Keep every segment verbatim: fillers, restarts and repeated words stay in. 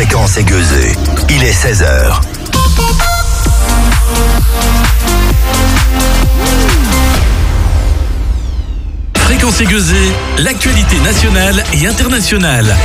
Fréquence Aiguezée. Il est seize heures. Fréquence Aiguezée, l'actualité nationale et internationale.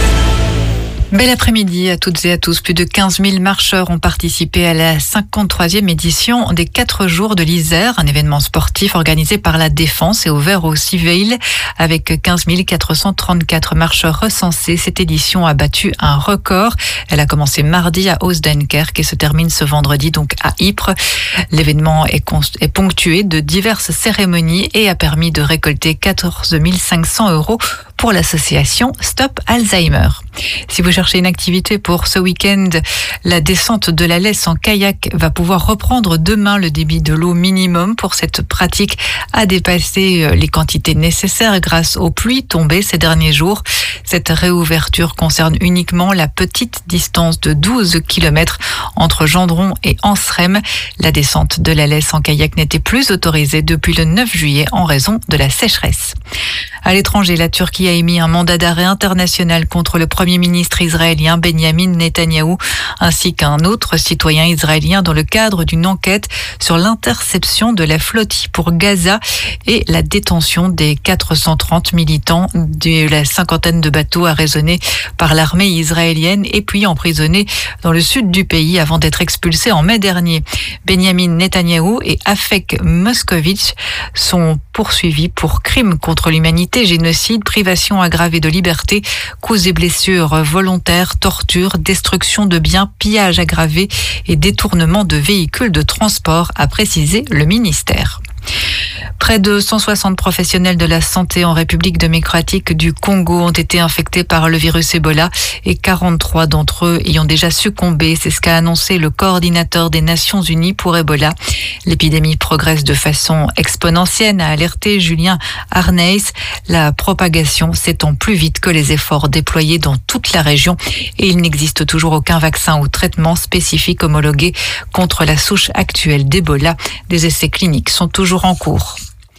Bel après-midi à toutes et à tous. Plus de quinze mille marcheurs ont participé à la cinquante-troisième édition des quatre jours de l'Isère, un événement sportif organisé par la Défense et ouvert aux civils. Avec quinze mille quatre cent trente-quatre marcheurs recensés, cette édition a battu un record. Elle a commencé mardi à Oostdenkerk et se termine ce vendredi donc à Ypres. L'événement est, const- est ponctué de diverses cérémonies et a permis de récolter quatorze mille cinq cents euros pour l'association Stop Alzheimer. Si vous cherchez une activité pour ce week-end, la descente de la Lesse en kayak va pouvoir reprendre demain. Le débit de l'eau minimum pour cette pratique a dépassé les quantités nécessaires grâce aux pluies tombées ces derniers jours. Cette réouverture concerne uniquement la petite distance de douze kilomètres entre Gendron et Anseremme. La descente de la Lesse en kayak n'était plus autorisée depuis le neuf juillet en raison de la sécheresse. À l'étranger, la Turquie a émis un mandat d'arrêt international contre le Premier ministre israélien Benjamin Netanyahou ainsi qu'un autre citoyen israélien dans le cadre d'une enquête sur l'interception de la flottille pour Gaza et la détention des quatre cent trente militants de la cinquantaine de bateaux arraisonnés par l'armée israélienne et puis emprisonnés dans le sud du pays avant d'être expulsés en mai dernier. Benjamin Netanyahou et Afek Moskovitch sont poursuivis pour crimes contre l'humanité, génocide, privation aggravée de liberté, coups et blessures volontaires, torture, destruction de biens, pillage aggravé et détournement de véhicules de transport, a précisé le ministère. Près de cent soixante professionnels de la santé en République démocratique du Congo ont été infectés par le virus Ebola et quarante-trois d'entre eux ayant déjà succombé. C'est ce qu'a annoncé le coordinateur des Nations Unies pour Ebola. L'épidémie progresse de façon exponentielle, a alerté Julien Arneis. La propagation s'étend plus vite que les efforts déployés dans toute la région et il n'existe toujours aucun vaccin ou traitement spécifique homologué contre la souche actuelle d'Ebola. Des essais cliniques sont toujours en cours.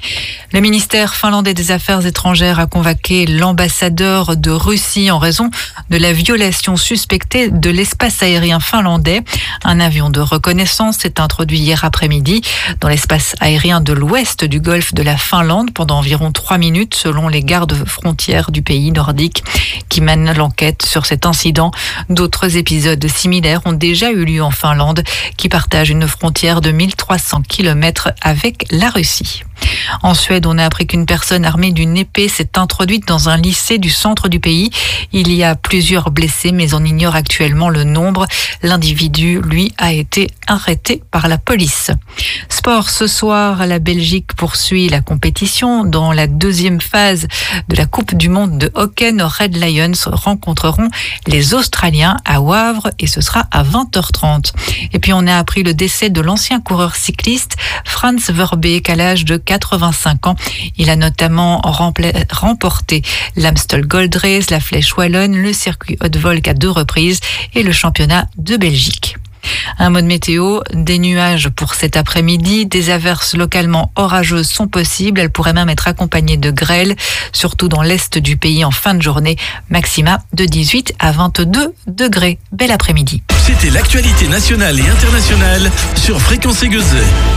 Le ministère finlandais des Affaires étrangères a convoqué l'ambassadeur de Russie en raison de la violation suspectée de l'espace aérien finlandais. Un avion de reconnaissance s'est introduit hier après-midi dans l'espace aérien de l'ouest du golfe de la Finlande pendant environ trois minutes selon les gardes frontières du pays nordique qui mènent l'enquête sur cet incident. D'autres épisodes similaires ont déjà eu lieu en Finlande qui partage une frontière de mille trois cents kilomètres avec la Russie. En Suède, on a appris qu'une personne armée d'une épée s'est introduite dans un lycée du centre du pays. Il y a plusieurs blessés, mais on ignore actuellement le nombre. L'individu, lui, a été arrêté par la police. Sport, ce soir, la Belgique poursuit la compétition. Dans la deuxième phase de la Coupe du Monde de hockey, nos Red Lions rencontreront les Australiens à Wavre et ce sera à vingt heures trente. Et puis, on a appris le décès de l'ancien coureur cycliste Frans Verbeek à l'âge de quatre-vingt-cinq ans. Il a notamment rempla- remporté l'Amstel Gold Race, la Flèche Wallonne, le circuit Haute-Volque à deux reprises et le championnat de Belgique. Un mode météo, des nuages pour cet après-midi, des averses localement orageuses sont possibles, elles pourraient même être accompagnées de grêle, surtout dans l'est du pays en fin de journée, maxima de dix-huit à vingt-deux degrés. Bel après-midi. C'était l'actualité nationale et internationale sur Fréquence Aiguezée.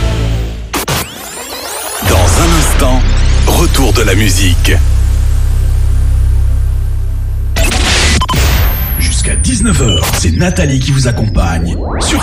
Dans un instant, retour de la musique. Jusqu'à dix-neuf heures, c'est Nathalie qui vous accompagne sur